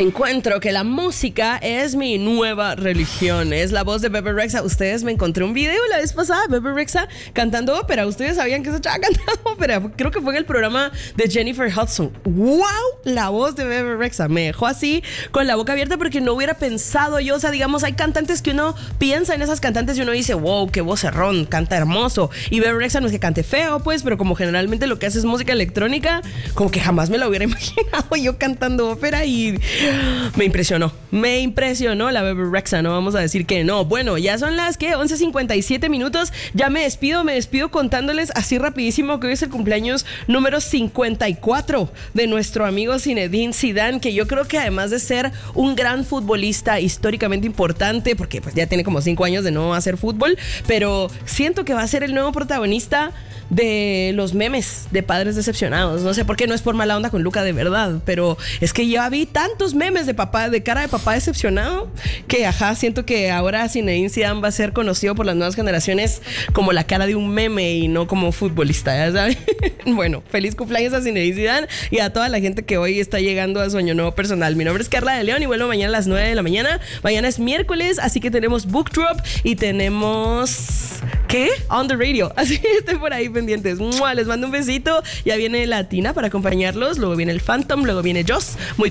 Encuentro que la música es mi nueva religión. Es la voz de Bebe Rexha. Ustedes me encontré un video la vez pasada, Bebe Rexha cantando ópera. Ustedes sabían que esa chava cantaba ópera. Creo que fue en el programa de Jennifer Hudson. ¡Wow! La voz de Bebe Rexha me dejó así con la boca abierta porque no hubiera pensado yo. O sea, digamos, hay cantantes que uno piensa en esas cantantes y uno dice, wow, qué vocerrón, canta hermoso. Y Bebe Rexha no es que cante feo, pues, pero como generalmente lo que hace es música electrónica, como que jamás me lo hubiera imaginado yo cantando ópera y me impresionó la Bebe Rexha, no vamos a decir que no. Bueno, ya son las 11:57 minutos, ya me despido contándoles así rapidísimo que hoy es el cumpleaños número 54 de nuestro amigo Zinedine Zidane, que yo creo que además de ser un gran futbolista históricamente importante, porque pues ya tiene como 5 años de no hacer fútbol, pero siento que va a ser el nuevo protagonista de los memes de padres decepcionados. No sé por qué, no es por mala onda con Luca, de verdad, pero es que ya vi tantos memes de papá, de cara de papá decepcionado, que siento que ahora Zinedine Zidane va a ser conocido por las nuevas generaciones como la cara de un meme y no como futbolista, ya saben. Bueno, feliz cumpleaños a Zinedine Zidane y a toda la gente que hoy está llegando a su año nuevo personal. Mi nombre es Carla de León y vuelvo mañana a las 9 de la mañana. Mañana es miércoles, así que tenemos Book Drop y tenemos... ¿qué? On the Radio. Así que estén por ahí pendientes. ¡Mua! Les mando un besito. Ya viene Latina para acompañarlos. Luego viene el Phantom. Luego viene Joss. Muy